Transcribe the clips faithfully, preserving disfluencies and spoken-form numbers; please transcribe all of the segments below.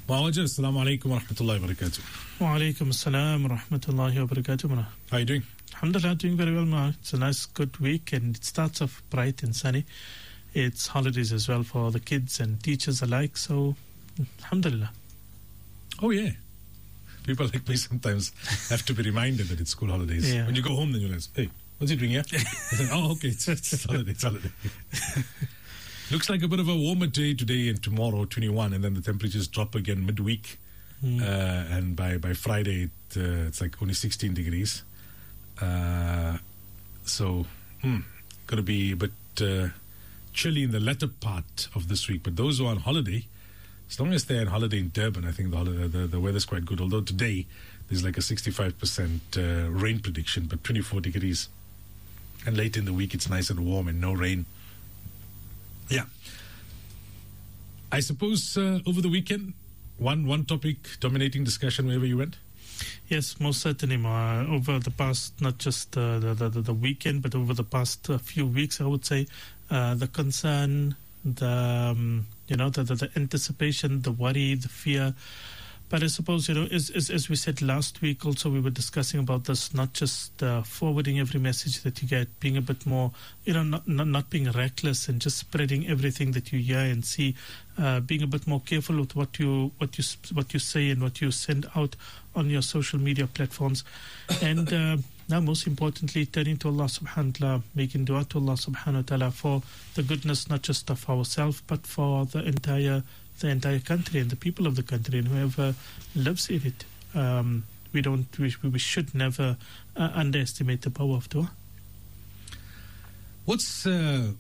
Mawajah, assalamu alaikum wa rahmatullahi wa barakatuh. Wa alaikum assalam wa rahmatullahi wa barakatuh. Mana. How are you doing? Alhamdulillah, doing very well, Ma. It's a nice, good week, and it starts off bright and sunny. It's holidays as well for the kids and teachers alike, so alhamdulillah. Oh, yeah. People like me sometimes have to be reminded that it's school holidays. Yeah. When you go home, then you realize, hey, what's he doing here? Say, oh, okay, it's, it's holiday, it's holiday. Looks like a bit of a warmer day today and tomorrow, twenty-one, and then the temperatures drop again midweek. Mm. Uh, and by, by Friday, it, uh, it's like only sixteen degrees. Uh, so, hmm, going to be a bit uh, chilly in the latter part of this week. But those who are on holiday, as long as they're on holiday in Durban, I think the, holiday, the, the weather's quite good. Although today, there's like a sixty-five percent uh, rain prediction, but twenty-four degrees. And late in the week, it's nice and warm and no rain. Yeah. I suppose uh, over the weekend, one one topic dominating discussion wherever you went? Yes, most certainly, Ma. Over the past, not just uh, the, the the weekend, but over the past uh, few weeks, I would say, uh, the concern, the um, you know, the, the the anticipation, the worry, the fear. But I suppose, you know, as, as as we said last week, also we were discussing about this, not just uh, forwarding every message that you get, being a bit more, you know, not not, not being reckless and just spreading everything that you hear and see, uh, being a bit more careful with what you what you what you say and what you send out on your social media platforms, and uh, now most importantly, turning to Allah Subhanahu wa Taala, making dua to Allah Subhanahu wa Taala for the goodness not just of ourselves but for the entire. the entire country and the people of the country and whoever lives in it. Um, we don't. We, we should never uh, underestimate the power of dua. What's uh,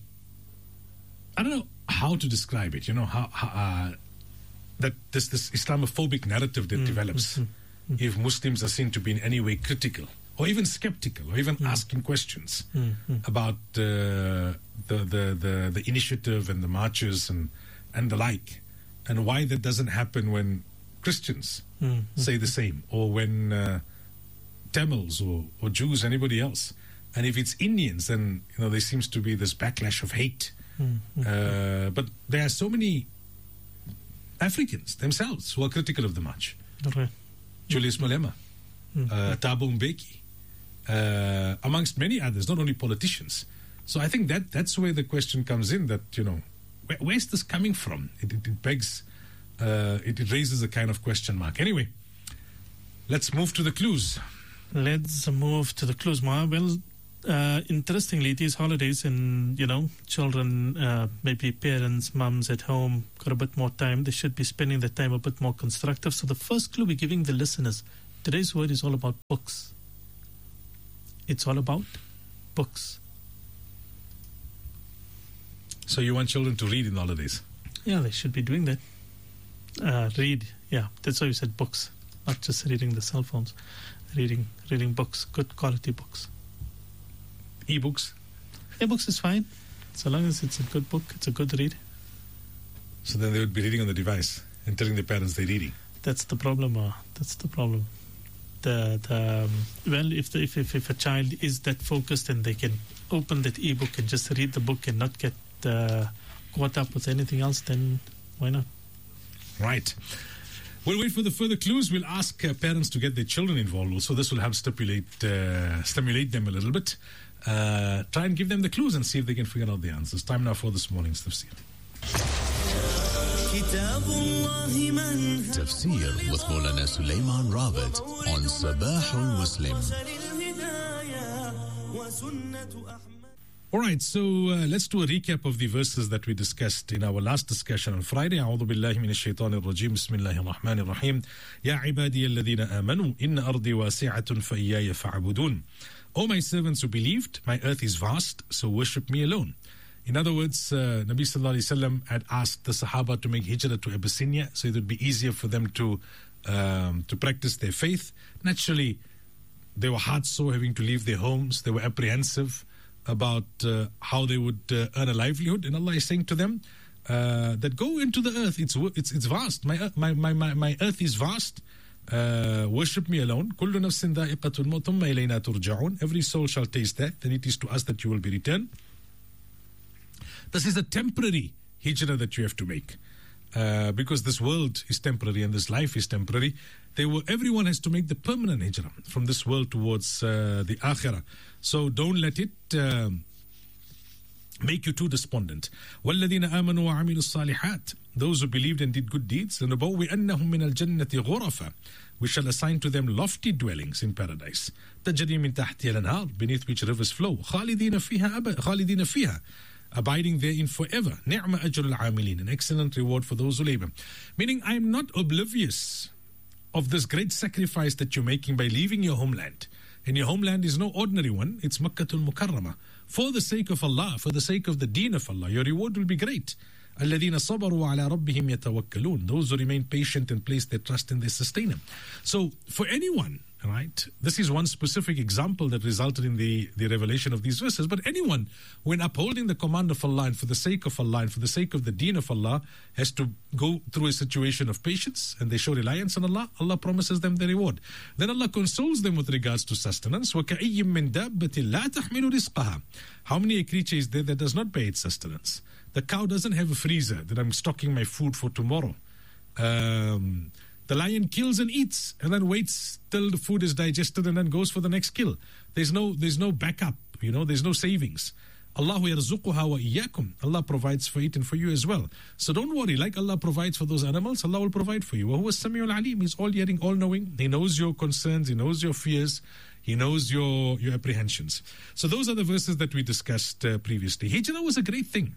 I don't know how to describe it. You know how, how uh, that this this Islamophobic narrative that mm, develops mm-hmm, mm-hmm. if Muslims are seen to be in any way critical or even skeptical or even mm. asking questions mm-hmm. about uh, the, the the the initiative and the marches and and the like. And why that doesn't happen when Christians mm-hmm. say the same, or when uh, Tamils or, or Jews, anybody else. And if it's Indians, then you know there seems to be this backlash of hate. Mm-hmm. Uh, but there are so many Africans themselves who are critical of the march. Okay. Julius Malema, mm-hmm. uh, Thabo Mbeki, uh, amongst many others, not only politicians. So I think that that's where the question comes in, that, you know, Where, where's this coming from? It, it, it begs, uh, it, it raises a kind of question mark. Anyway, let's move to the clues. Let's move to the clues, Ma. Well, uh, interestingly, these holidays and, you know, children, uh, maybe parents, mums at home, got a bit more time. They should be spending their time a bit more constructive. So the first clue we're giving the listeners, today's word is all about books. It's all about books. So you want children to read in the holidays? Yeah, they should be doing that. Uh, read, yeah. That's why you said books, not just reading the cell phones. Reading, reading books, good quality books. E-books? E-books is fine, so long as it's a good book, it's a good read. So then they would be reading on the device and telling the parents they're reading. That's the problem. Uh, that's the problem. The the um, well, if, the, if if if a child is that focused and they can open that e-book and just read the book and not get Uh, caught up with anything else, then why not? Right. We'll wait for the further clues. We'll ask uh, parents to get their children involved also. This will help stipulate, uh, stimulate them a little bit. Uh, try and give them the clues and see if they can figure out the answers. Time now for this morning's tafsir. Tafsir with Maulana Sulaiman Rawat on Sabahul Muslim. All right, so uh, let's do a recap of the verses that we discussed in our last discussion on Friday. أعوذ بالله من الشيطان الرجيم بسم الله الرحمن الرحيم يا عبادي الذين آمنوا إن أرضي واسعة فإياي فاعبدون. O my servants who believed, my earth is vast, so worship me alone. In other words, uh, Nabi Sallallahu Alaihi Wasallam had asked the Sahaba to make hijrah to Abyssinia so it would be easier for them to um, to practice their faith. Naturally, they were heartsore having to leave their homes. They were apprehensive about uh, how they would uh, earn a livelihood, and Allah is saying to them uh, that go into the earth. It's it's it's vast. My my my my, my earth is vast. Uh, worship me alone. كل نفس ذائقة الموت ثم إلينا ترجعون. Every soul shall taste that. Then it is to us that you will be returned. This is a temporary hijrah that you have to make. uh, because this world is temporary and this life is temporary. They were, everyone has to make the permanent hijrah from this world towards uh, the akhirah. So don't let it um, make you too despondent. وَالَّذِينَ آمَنُوا وَعَمِلُوا الصَّالِحَاتِ Those who believed and did good deeds. لَنُبَوِّئَنَّهُم مِّنَ الْجَنَّةِ غُرَفًا We shall assign to them lofty dwellings in paradise. تَجْرِي مِن تَحْتِهَا الْأَنْهَارُ Beneath which rivers flow. خَالِدِينَ فِيهَا أَبَدًا خَالِدِينَ فِيهَا Abiding therein forever. نِعْمَ أَجْرُ الْعَامِلِينَ An excellent reward for those who labor. Meaning, I am not oblivious of this great sacrifice that you're making by leaving your homeland. And your homeland is no ordinary one. It's Makkatul Mukarramah. For the sake of Allah, for the sake of the deen of Allah, your reward will be great. الَّذِينَ صَبَرُوا عَلَىٰ رَبِّهِمْ يَتَوَكَّلُونَ Those who remain patient and place their trust in their sustainer. So for anyone, right, this is one specific example that resulted in the, the revelation of these verses. But anyone, when upholding the command of Allah and for the sake of Allah and for the sake of the deen of Allah, has to go through a situation of patience and they show reliance on Allah, Allah promises them the reward. Then Allah consoles them with regards to sustenance. وَكَأَيٍّ مِّن دَابَّةٍ لَا تَحْمِلُ رِزْقَهَا How many a creature is there that does not pay its sustenance? The cow doesn't have a freezer that I'm stocking my food for tomorrow. Um... The lion kills and eats and then waits till the food is digested and then goes for the next kill. There's no there's no backup, you know, there's no savings. Allahu yarzuquha wa iyyakum. Allah provides for it and for you as well. So don't worry, like Allah provides for those animals, Allah will provide for you. Wa huwa as-sami'ul alim. He's all hearing, all knowing. He knows your concerns, He knows your fears, He knows your, your apprehensions. So those are the verses that we discussed uh, previously. Hijrah was a great thing.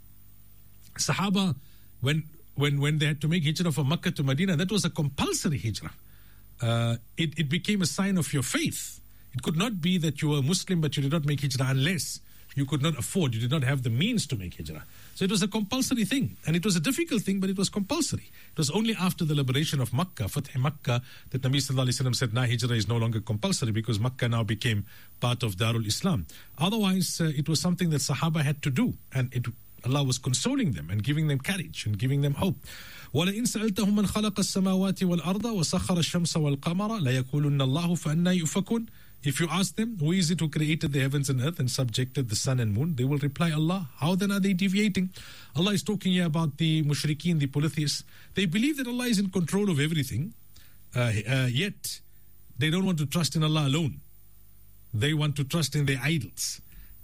Sahaba, when When when they had to make hijrah from Makkah to Medina, that was a compulsory hijrah. Uh, it, it became a sign of your faith. It could not be that you were a Muslim but you did not make hijrah unless you could not afford, you did not have the means to make hijrah. So it was a compulsory thing. And it was a difficult thing, but it was compulsory. It was only after the liberation of Makkah, Fath Makkah, that Nabi Sallallahu Alaihi Wasallam said, nah, hijrah is no longer compulsory because Makkah now became part of Darul Islam. Otherwise, uh, it was something that Sahaba had to do. And it Allah was consoling them and giving them courage and giving them hope. وَلَئِنْ سَأَلْتَهُمْ مَنْ خَلَقَ السَّمَاوَاتِ وَالْأَرْضَ وَسَخَّرَ الشَّمْسَ وَالْقَمَرَ لَيَقُولُنَّ اللَّهُ فَأَنَّا يُؤْفَكُونَ If you ask them, who is it who created the heavens and earth and subjected the sun and moon? They will reply, Allah. How then are they deviating? Allah is talking here about the mushrikeen, the polytheists. They believe that Allah is in control of everything, uh, uh, yet they don't want to trust in Allah alone. They want to trust in their idols.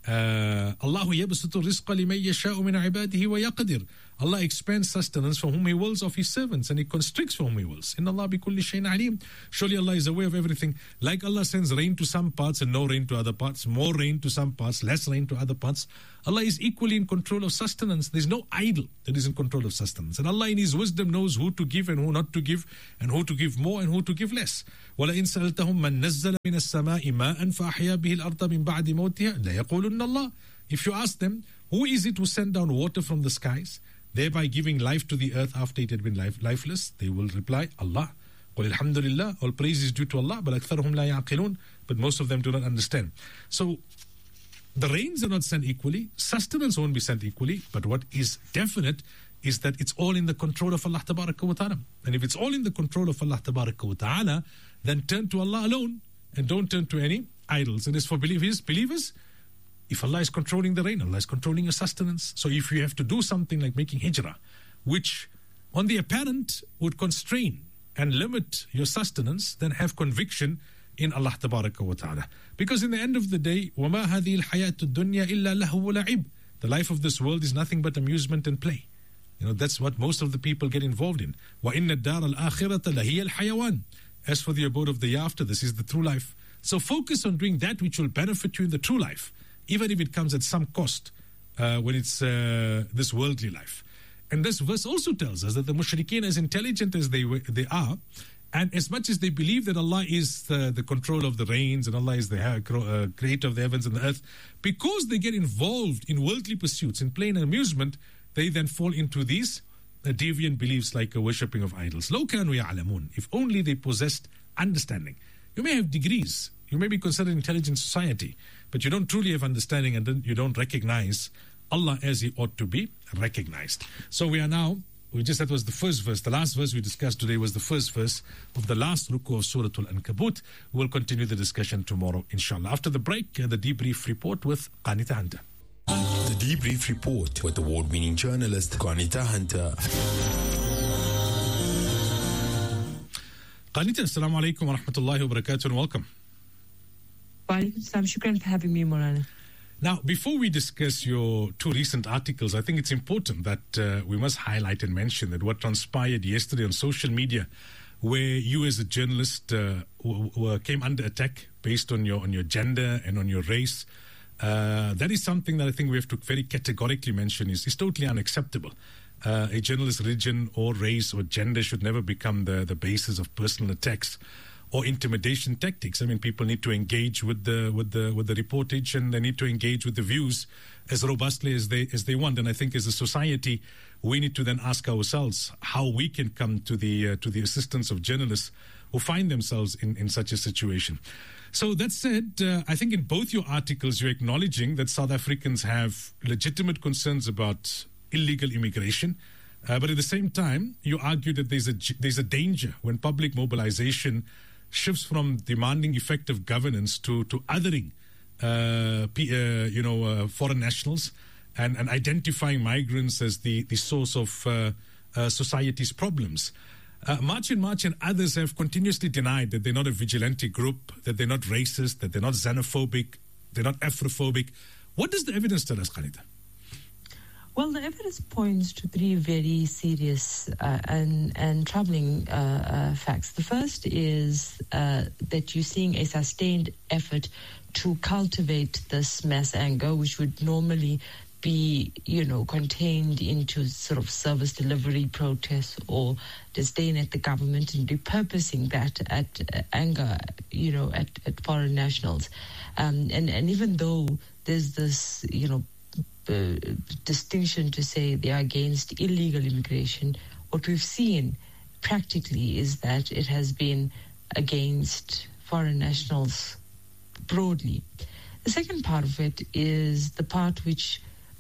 Uh, Allahu yabsutu rizqa liman yasha'u min ibadihi wa yaqdir. Allah expands sustenance for whom He wills of His servants and He constricts for whom He wills. Inna Allah bi kulli shay'in alim. Surely Allah is aware of everything. Like Allah sends rain to some parts and no rain to other parts, more rain to some parts, less rain to other parts. Allah is equally in control of sustenance. There's no idol that is in control of sustenance. And Allah in His wisdom knows who to give and who not to give, and who to give more and who to give less. وَلَئِنْ سَأَلْتَهُمْ مَنْ نَزَّلَ مِنَ السَّمَاءِ مَاءً فَأَحْيَا بِهِ الْأَرْضَ مِنْ بَعْدِ مَوْتِهَا لَيَقُولُنَّ اللَّهُ If you ask them, who is it who sent down water from the skies, thereby giving life to the earth after it had been life, lifeless? They will reply, Allah. قُلِ الْحَمْدُ لِلَّهِ All praise is due to Allah, but أَكْثَرُهُمْ لَا يَعْقِلُونَ But most of them do not understand. So, the rains are not sent equally, sustenance won't be sent equally, but what is definite is that it's all in the control of Allah Tabaraka wa Ta'ala. And if it's all in the control of Allah Tabaraka wa Ta'ala, then turn to Allah alone and don't turn to any idols. And as for believers, believers, if Allah is controlling the rain, Allah is controlling your sustenance. So if you have to do something like making hijrah, which on the apparent would constrain and limit your sustenance, then have conviction in Allah Tabaraka wa Ta'ala. Because in the end of the day, وَمَا هَذِهِ الْحَيَاةُ الدُّنْيَا إِلَّا لَهْوُ وَلَعِبٌ The life of this world is nothing but amusement and play. You know, that's what most of the people get involved in. وَإِنَّ الدَّارَ الْآخِرَةَ لَهِيَ الْحَيَوَانِ As for the abode of the hereafter, this is the true life. So focus on doing that which will benefit you in the true life, even if it comes at some cost uh, when it's uh, this worldly life. And this verse also tells us that the mushrikeen, as intelligent as they they are, and as much as they believe that Allah is the, the control of the rains and Allah is the uh, creator of the heavens and the earth, because they get involved in worldly pursuits, in play and amusement, they then fall into these uh, deviant beliefs like uh, worshipping of idols. لَوْ كَانُوا يَعْلَمُونَ If only they possessed understanding. You may have degrees, you may be considered an intelligent society, but you don't truly have understanding and then you don't recognize Allah as He ought to be recognized. So we are now, we just, that was the first verse. The last verse we discussed today was the first verse of the last ruku of Surah Al-Ankabut. We will continue the discussion tomorrow, inshallah. After the break, uh, the debrief report with Qanita Hunter. The Debrief Report with award-winning journalist Qanita Hunter. Qanita, assalamu alaikum wa rahmatullahi wa barakatuh, and welcome. Wa alaikum salam. Shukran for having me, Maulana. Now, before we discuss your two recent articles, I think it's important that uh, we must highlight and mention that what transpired yesterday on social media, where you as a journalist uh, w- w- came under attack based on your on your gender and on your race, uh, that is something that I think we have to very categorically mention is, is totally unacceptable. Uh, a journalist's religion or race or gender should never become the, the basis of personal attacks or intimidation tactics. I mean, people need to engage with the with the with the reportage, and they need to engage with the views as robustly as they as they want. And I think, as a society, we need to then ask ourselves how we can come to the uh, to the assistance of journalists who find themselves in, in such a situation. So that said, uh, I think in both your articles, you're acknowledging that South Africans have legitimate concerns about illegal immigration. Uh, but at the same time, you argue that there's a there's a danger when public mobilization shifts from demanding effective governance to to othering, uh, P, uh, you know, uh, foreign nationals, and, and identifying migrants as the the source of uh, uh, society's problems. Uh, March and March and others have continuously denied that they're not a vigilante group, that they're not racist, that they're not xenophobic, they're not Afrophobic. What does the evidence tell us, Khalida? Well, the evidence points to three very serious uh, and, and troubling uh, uh, facts. The first is uh, that you're seeing a sustained effort to cultivate this mass anger, which would normally be, you know, contained into sort of service delivery protests or disdain at the government, and repurposing that at uh, anger, you know, at, at foreign nationals. Um, and, and even though there's this, you know, Uh, distinction to say they are against illegal immigration, what we've seen practically is that it has been against foreign nationals broadly. The second part of it is the part which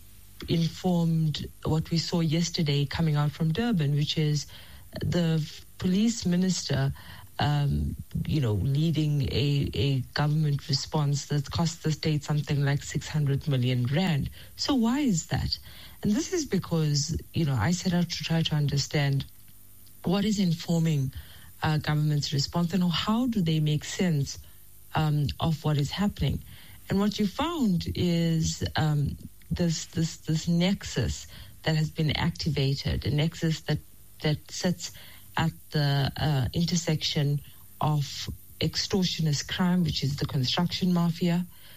informed what we saw yesterday coming out from Durban, which is the police minister Um, you know, leading a, a government response that cost the state something like six hundred million rand. So why is that? And this is because, you know, I set out to try to understand what is informing uh, government's response and how do they make sense um, of what is happening. And what you found is um, this, this, this nexus that has been activated, a nexus that, that sits at the uh, intersection of extortionist crime, which is the construction mafia,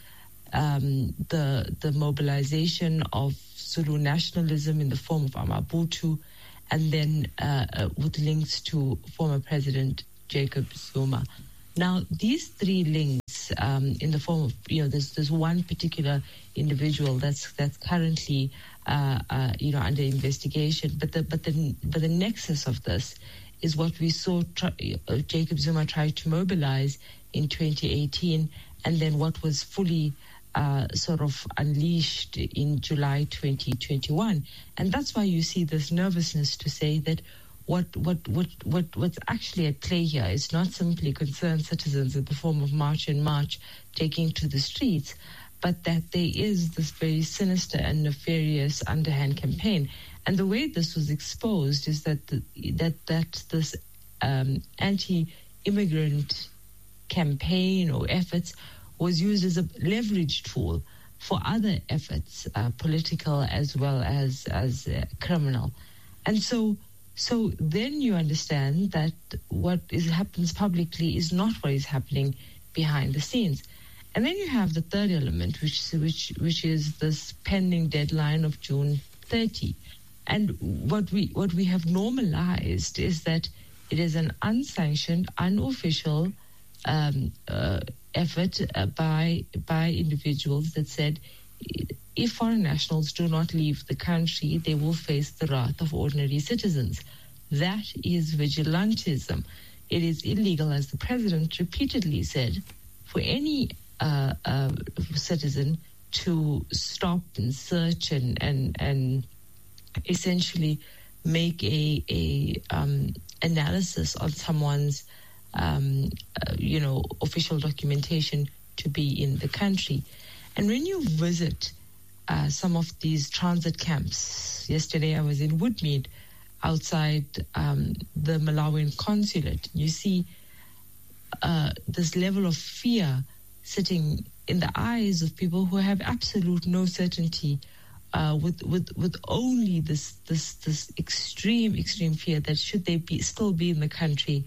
um, the the mobilization of Zulu nationalism in the form of Amabutu, and then uh, uh, with links to former President Jacob Zuma. Now, these three links, um, in the form of, you know, there's there's one particular individual that's that's currently uh, uh, you know under investigation, but the but the but the nexus of this is what we saw try, uh, Jacob Zuma try to mobilize in twenty eighteen, and then what was fully uh, sort of unleashed in July twenty twenty-one. And that's why you see this nervousness to say that what what what what what's actually at play here is not simply concerned citizens in the form of March and March taking to the streets, but that there is this very sinister and nefarious underhand campaign. And the way this was exposed is that the, that that this um, anti-immigrant campaign or efforts was used as a leverage tool for other efforts, uh, political as well as as uh, criminal. And so, so then you understand that what is happens publicly is not what is happening behind the scenes. And then you have the third element, which which which is this pending deadline of June thirtieth. And what we what we have normalized is that it is an unsanctioned, unofficial um, uh, effort uh, by by individuals that said if foreign nationals do not leave the country, they will face the wrath of ordinary citizens. That is vigilantism. It is illegal, as the president repeatedly said, for any uh, uh, citizen to stop and search and and, and essentially make a a um, analysis of someone's um, uh, you know official documentation to be in the country. And when you visit uh, some of these transit camps, yesterday I was in Woodmead, outside um, the Malawian consulate, you see uh, this level of fear sitting in the eyes of people who have absolute no certainty, uh, with with with only this this this extreme extreme fear that should they be still be in the country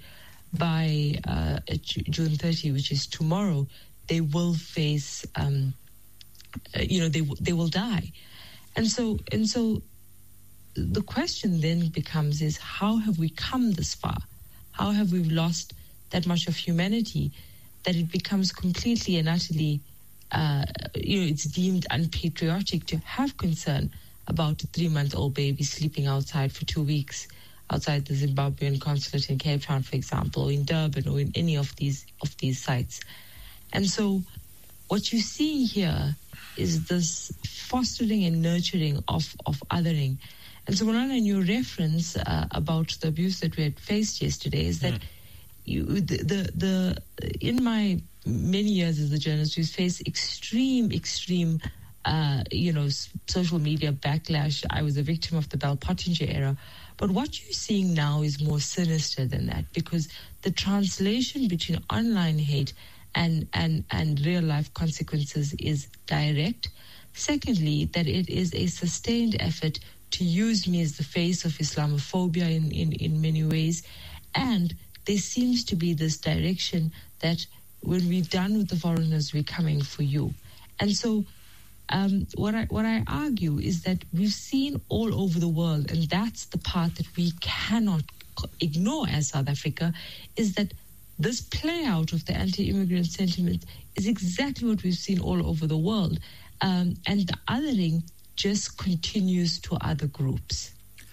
by uh, June thirtieth, which is tomorrow, they will face, um, uh, you know, they they will die, and so and so. The question then becomes is how have we come this far? How have we lost that much of humanity that it becomes completely and utterly, uh, you know, it's deemed unpatriotic to have concern about a three-month-old baby sleeping outside for two weeks outside the Zimbabwean consulate in Cape Town, for example, or in Durban, or in any of these of these sites. And so what you're seeing here is this fostering and nurturing of, of othering. And so, Malala, in your reference uh, about the abuse that we had faced yesterday, is that mm. you, the, the the in my many years as a journalist, we've faced extreme, extreme, uh, you know, social media backlash. I was a victim of the Bell Pottinger era. But what you're seeing now is more sinister than that, because the translation between online hate and, and, and real-life consequences is direct. Secondly, that it is a sustained effort to use me as the face of Islamophobia in, in, in many ways. And there seems to be this direction that when we're done with the foreigners, we're coming for you. And so um, what I what I argue is that we've seen all over the world, and that's the part that we cannot ignore as South Africa, is that this play out of the anti-immigrant sentiment is exactly what we've seen all over the world. Um, and the othering just continues to other groups.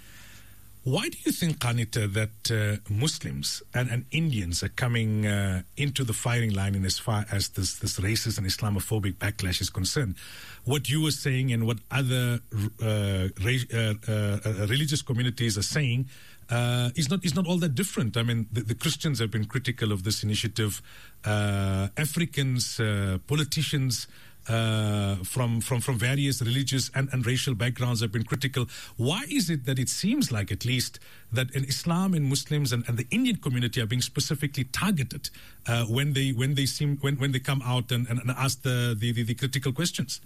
Why do you think, Qanita, that uh, Muslims and, and Indians are coming uh, into the firing line in as far as this, this racist and Islamophobic backlash is concerned? What you were saying and what other uh, ra- uh, uh, religious communities are saying uh, is not is not all that different. I mean, the, the Christians have been critical of this initiative. Uh, Africans, uh, politicians, Uh, from, from from various religious and, and racial backgrounds have been critical. Why is it that it seems like, at least, that in Islam and Muslims and, and the Indian community are being specifically targeted uh, when they when they seem when, when they come out and, and, and ask the, the, the, the critical questions?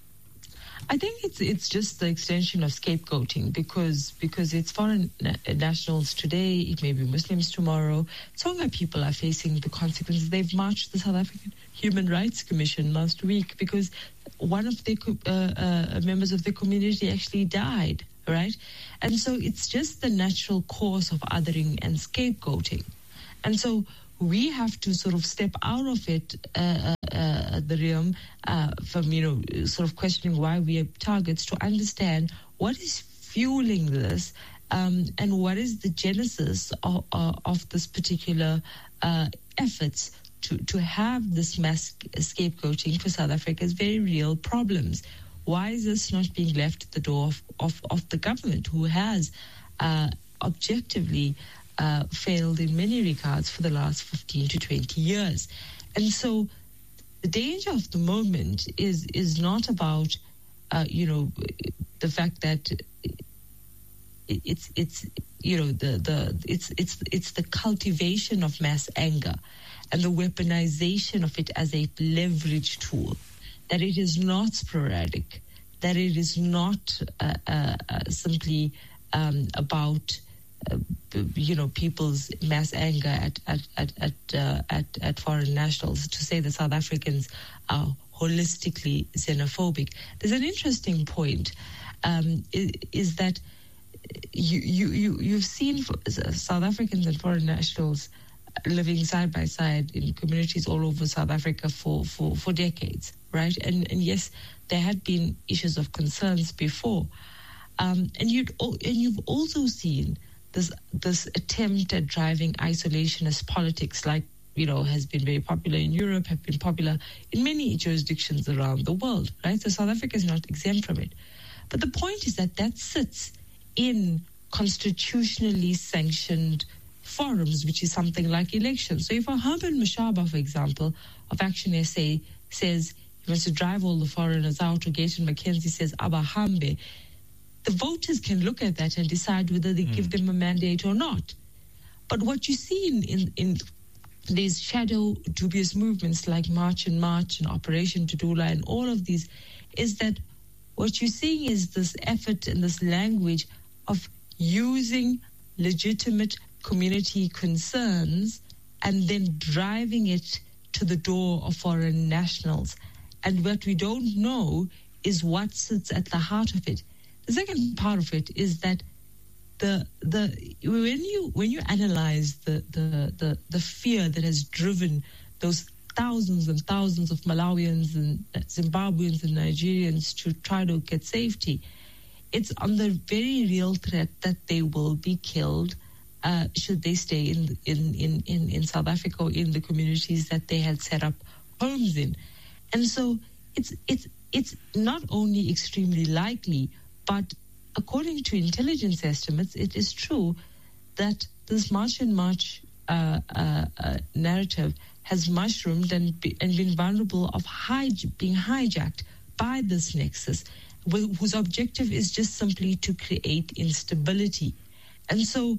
I think it's it's just the extension of scapegoating, because because it's foreign na- nationals today, it may be Muslims tomorrow. Tonga people are facing the consequences. They've marched the South African Human Rights Commission last week because one of the uh, uh, members of the community actually died, right? And so it's just the natural course of othering and scapegoating. And so we have to sort of step out of it, uh, uh, the realm, uh, from, you know, sort of questioning why we are targets, to understand what is fueling this, um, and what is the genesis of, of, of this particular uh, efforts to, to have this mass scapegoating for South Africa's very real problems. Why is this not being left at the door of, of, of the government, who has uh, objectively Uh, failed in many regards for the last fifteen to twenty years. And so the danger of the moment is is not about, uh, you know, the fact that it's, it's you know, the, the it's, it's, it's the cultivation of mass anger and the weaponization of it as a leverage tool, that it is not sporadic, that it is not uh, uh, uh, simply um, about Uh, you know, people's mass anger at at at at, uh, at at foreign nationals, to say that South Africans are holistically xenophobic. There's an interesting point, um, is, is that you you you you've seen South Africans and foreign nationals living side by side in communities all over South Africa for for, for decades, right? And and yes, there had been issues of concerns before, um, and you and you've also seen This this attempt at driving isolationist politics, like, you know, has been very popular in Europe, have been popular in many jurisdictions around the world, right? So South Africa is not exempt from it. But the point is that that sits in constitutionally sanctioned forums, which is something like elections. So if a Herman Mashaba, for example, of Action S A says he wants to drive all the foreigners out, or Gayton McKenzie says Abahambe, the voters can look at that and decide whether they mm. give them a mandate or not. But what you see in, in, in these shadow dubious movements like March and March and Operation Tudula and all of these, is that what you're seeing is this effort and this language of using legitimate community concerns and then driving it to the door of foreign nationals. And what we don't know is what sits at the heart of it. The second part of it is that the the when you when you analyze the the the, the fear that has driven those thousands and thousands of Malawians and Zimbabweans and Nigerians to try to get safety, it's on the very real threat that they will be killed uh, should they stay in, in, in, in, in South Africa or in the communities that they had set up homes in. And so it's it's it's not only extremely likely, but according to intelligence estimates, it is true that this March and March uh, uh, uh, narrative has mushroomed and, be, and been vulnerable of hij- being hijacked by this nexus, wh- whose objective is just simply to create instability. And so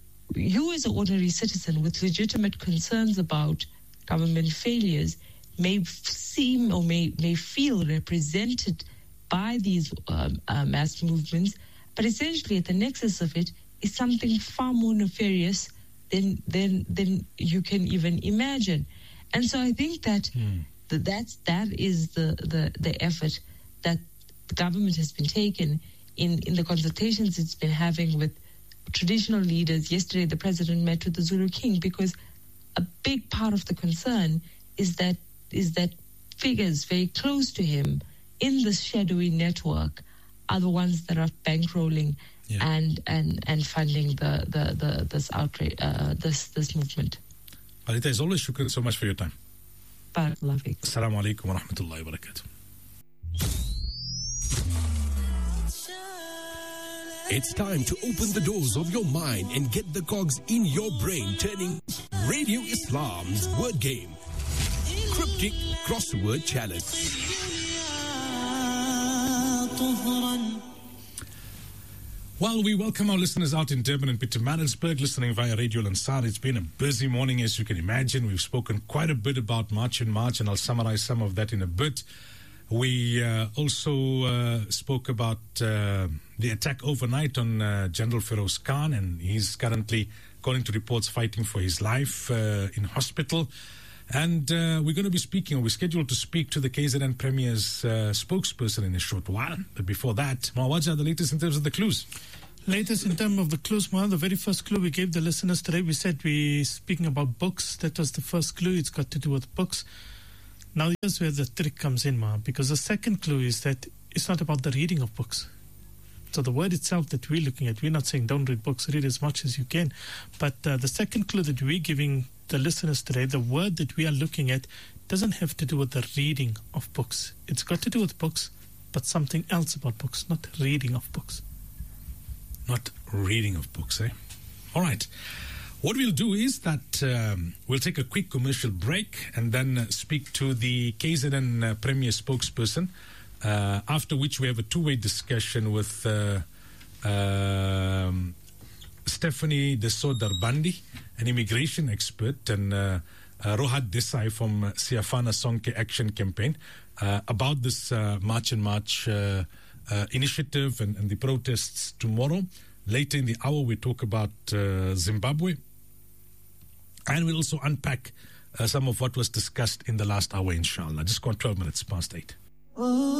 you as an ordinary citizen with legitimate concerns about government failures may f- seem or may, may feel represented by these um, uh, mass movements, but essentially at the nexus of it is something far more nefarious than than than you can even imagine. And so I think that mm. th- that's, that is the, the, the effort that the government has been taking in, in the consultations it's been having with traditional leaders. Yesterday, the president met with the Zulu King, because a big part of the concern is that is that figures very close to him in this shadowy network are the ones that are bankrolling yeah. and, and, and funding the, the, the this outrage, uh, this this movement. Marita, as always, shukran so much for your time. Barakallahu feek. Assalamu alaikum wa rahmatullahi wa barakatuh. It's time to open the doors of your mind and get the cogs in your brain turning. Radio Islam's word game. Cryptic Crossword Challenge. Well, we welcome our listeners out in Durban and Pietermaritzburg listening via Radio Lansar. It's been a busy morning, as you can imagine. We've spoken quite a bit about March and March, and I'll summarize some of that in a bit. We uh, also uh, spoke about uh, the attack overnight on uh, General Feroz Khan, and he's currently, according to reports, fighting for his life uh, in hospital. And uh, we're going to be speaking, or we're scheduled to speak to the K Z N Premier's uh, spokesperson in a short while. But before that, Mawaj, the latest in terms of the clues. Latest in terms of the clues, Ma, the very first clue we gave the listeners today, we said we're speaking about books. That was the first clue. It's got to do with books. Now, here's where the trick comes in, Ma, because the second clue is that it's not about the reading of books. So the word itself that we're looking at, we're not saying don't read books, read as much as you can. But uh, the second clue that we're giving the listeners today, the word that we are looking at, doesn't have to do with the reading of books. It's got to do with books, but something else about books, not reading of books. Not reading of books, eh? All right. What we'll do is that um, we'll take a quick commercial break and then uh, speak to the K Z N uh, Premier spokesperson, uh, after which we have a two-way discussion with uh, um, Stephanie Deso-Darbandi, an immigration expert, and uh, uh, Rohat Desai from uh, Siafana Sonke Action Campaign uh, about this uh, March and March uh, uh, initiative and, and the protests tomorrow. Later in the hour, we talk about uh, Zimbabwe. And we'll also unpack uh, some of what was discussed in the last hour, inshallah. Just gone twelve minutes past eight.